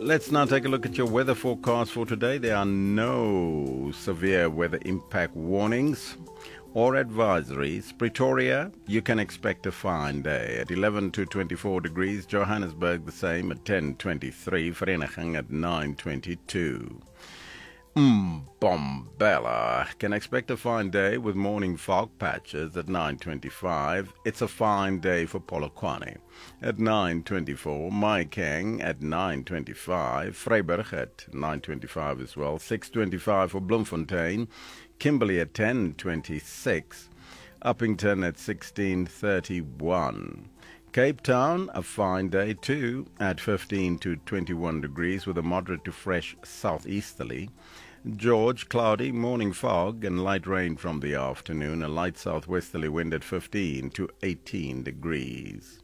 Let's now take a look at your weather forecast for today. There are no severe weather impact warnings or advisories. Pretoria, you can expect a fine day at 11 to 24 degrees. Johannesburg, the same at 10:23. Vereniging at 9:22. Mbombela can expect a fine day with morning fog patches at 9:25. It's a fine day for Polokwane at 9:24. Maikeng at 9:25. Vryburg at 9:25 as well. 6:25 for Bloemfontein. Kimberley at 10:26. Uppington at 16:31. Cape Town, a fine day too, at 15 to 21 degrees with a moderate to fresh southeasterly. George, cloudy, morning fog and light rain from the afternoon. A light southwesterly wind at 15 to 18 degrees.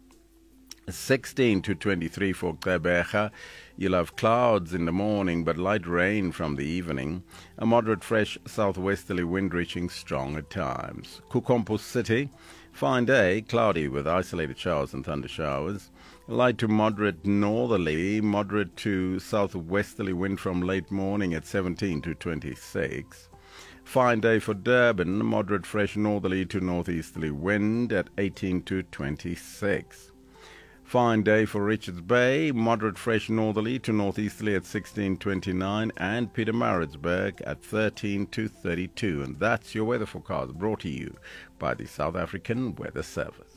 16 to 23 for Gqeberha. You'll have clouds in the morning but light rain from the evening. A moderate fresh southwesterly wind reaching strong at times. Kukompo City, fine day, cloudy with isolated showers and thunder showers. Light to moderate northerly, moderate to southwesterly wind from late morning at 17 to 26. Fine day for Durban, moderate fresh northerly to northeasterly wind at 18 to 26. Fine day for Richards Bay, moderate fresh northerly to northeasterly at 16:29, and Pietermaritzburg at 13 to 32. And that's your weather forecast brought to you by the South African Weather Service.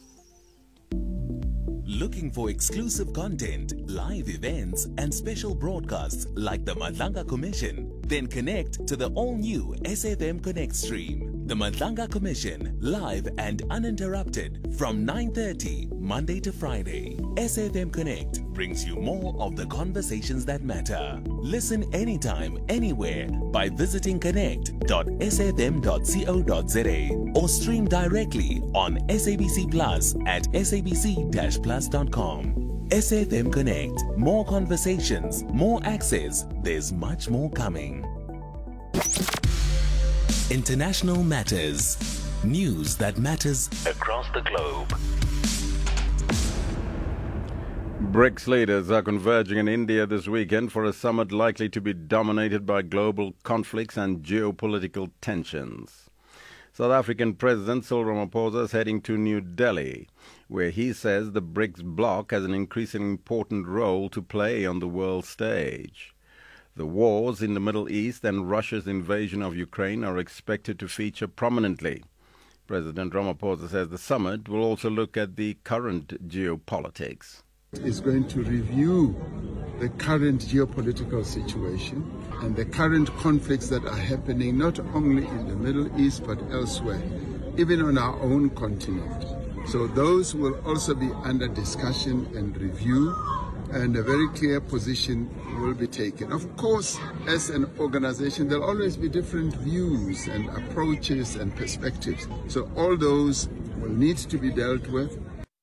Looking for exclusive content, live events, and special broadcasts like the Madlanga Commission? Then connect to the all-new SFM Connect stream. The Madlanga Commission, live and uninterrupted from 9:30 Monday to Friday. SFM Connect brings you more of the conversations that matter. Listen anytime, anywhere by visiting connect.sfm.co.za or stream directly on SABC Plus at sabc-plus.com. SFM Connect. More conversations, more access. There's much more coming. International Matters. News that matters across the globe. BRICS leaders are converging in India this weekend for a summit likely to be dominated by global conflicts and geopolitical tensions. South African President Cyril Ramaphosa is heading to New Delhi, where he says the BRICS bloc has an increasingly important role to play on the world stage. The wars in the Middle East and Russia's invasion of Ukraine are expected to feature prominently. President Ramaphosa says the summit will also look at the current geopolitics. Is going to review the current geopolitical situation and the current conflicts that are happening not only in the Middle East but elsewhere, even on our own continent. So those will also be under discussion and review, and a very clear position will be taken. Of course, as an organization, there will always be different views and approaches and perspectives. So all those will need to be dealt with.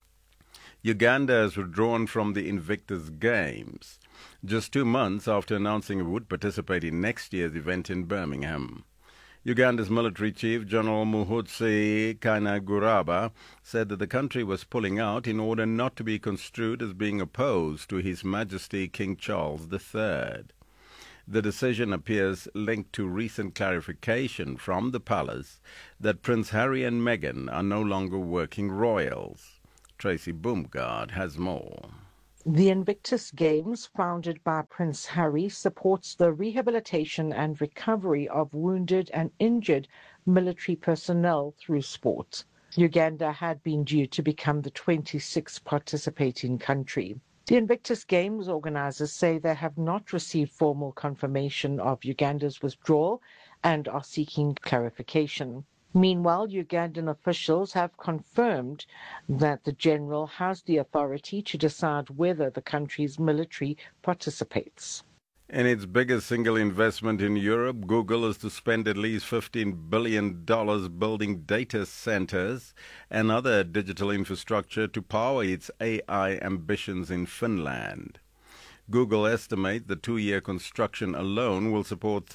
Uganda has withdrawn from the Invictus Games, just 2 months after announcing it would participate in next year's event in Birmingham. Uganda's military chief, General Muhoozi Kainerugaba, said that the country was pulling out in order not to be construed as being opposed to His Majesty King Charles III. The decision appears linked to recent clarification from the palace that Prince Harry and Meghan are no longer working royals. Tracy Boomgard has more. The Invictus Games, founded by Prince Harry, supports the rehabilitation and recovery of wounded and injured military personnel through sport. Uganda had been due to become the 26th participating country. The Invictus Games organizers say they have not received formal confirmation of Uganda's withdrawal and are seeking clarification. Meanwhile, Ugandan officials have confirmed that the general has the authority to decide whether the country's military participates. In its biggest single investment in Europe, Google is to spend at least $15 billion building data centers and other digital infrastructure to power its AI ambitions in Finland. Google estimates the 2-year construction alone will support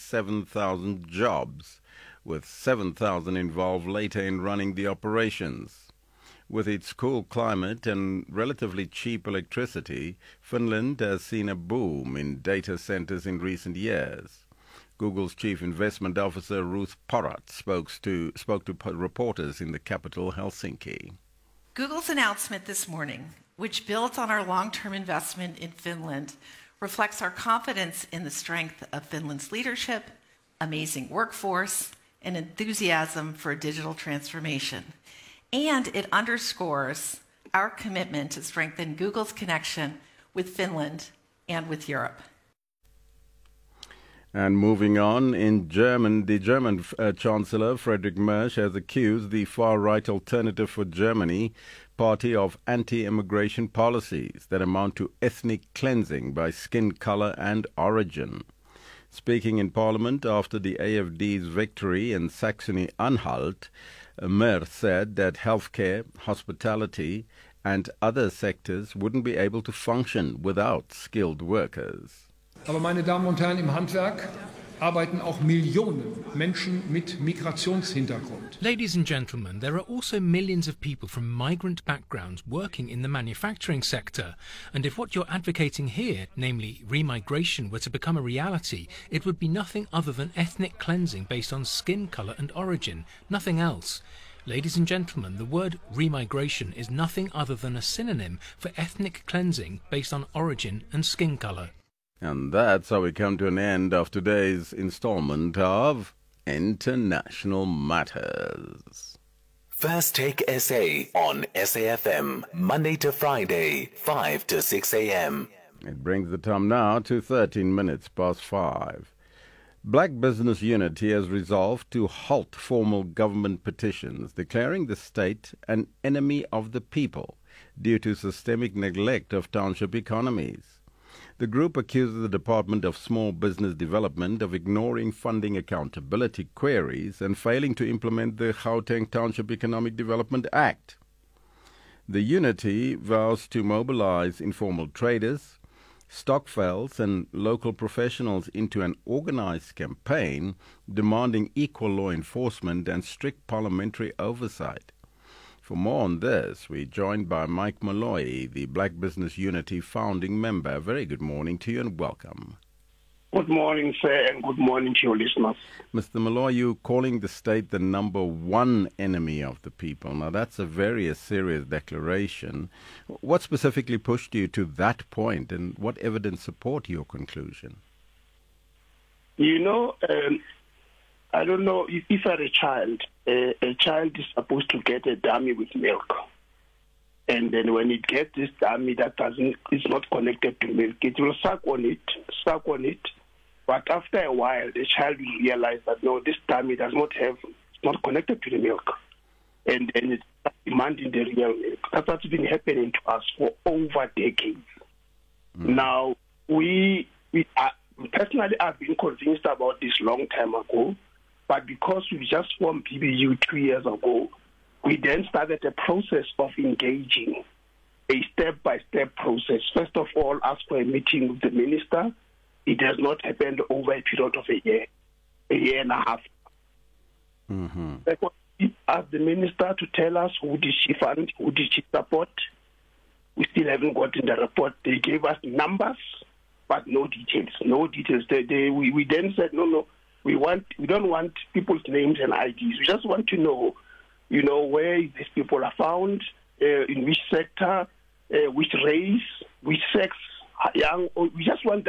37,000 jobs, with 7,000 involved later in running the operations. With its cool climate and relatively cheap electricity, Finland has seen a boom in data centers in recent years. Google's chief investment officer Ruth Porat spoke to reporters in the capital, Helsinki. Google's announcement this morning, which builds on our long-term investment in Finland, reflects our confidence in the strength of Finland's leadership, amazing workforce, and enthusiasm for digital transformation. And it underscores our commitment to strengthen Google's connection with Finland and with Europe. And moving on, in the German Chancellor Friedrich Merz has accused the far-right Alternative for Germany party of anti-immigration policies that amount to ethnic cleansing by skin color and origin. Speaking in Parliament after the AfD's victory in Saxony-Anhalt, Merz said that healthcare, hospitality and other sectors wouldn't be able to function without skilled workers. Aber meine Damen und Herren, im Handwerk arbeiten auch Millionen Menschen mit Migrationshintergrund. Ladies and gentlemen, there are also millions of people from migrant backgrounds working in the manufacturing sector. And if what you're advocating here, namely remigration, were to become a reality, it would be nothing other than ethnic cleansing based on skin colour and origin, nothing else. Ladies and gentlemen, the word remigration is nothing other than a synonym for ethnic cleansing based on origin and skin colour. And that's how we come to an end of today's installment of International Matters. First Take SA on SAFM, Monday to Friday, 5 to 6 a.m. It brings the time now to 13 minutes past 5. Black Business Unity has resolved to halt formal government petitions declaring the state an enemy of the people due to systemic neglect of township economies. The group accuses the Department of Small Business Development of ignoring funding accountability queries and failing to implement the Gauteng Township Economic Development Act. The Unity vows to mobilize informal traders, stokvels and local professionals into an organized campaign demanding equal law enforcement and strict parliamentary oversight. For more on this, we're joined by Mike Malloy, the Black Business Unity founding member. Very good morning to you and welcome. Good morning, sir, and good morning to your listeners. Mr. Malloy, you're calling the state the number one enemy of the people. Now, that's a very serious declaration. What specifically pushed you to that point, and what evidence support your conclusion? You know, I don't know, if you're a child is supposed to get a dummy with milk. And then when it gets this dummy that is not connected to milk, it will suck on it. But after a while, the child will realize that, no, this dummy it's not connected to the milk. And it's demanding the real milk. That's what's been happening to us for over decades. Now, personally, I've been convinced about this long time ago. But because we just formed BBU 2 years ago, we then started a process of engaging, a step-by-step process. First of all, ask for a meeting with the minister. It has not happened over a period of a year and a half. Mm-hmm. We asked the minister to tell us who did she fund, who did she support. We still haven't gotten the report. They gave us numbers, but no details. We then said, no. We don't want people's names and IDs. We just want to know, where these people are found, in which sector, which race, which sex, young. We just want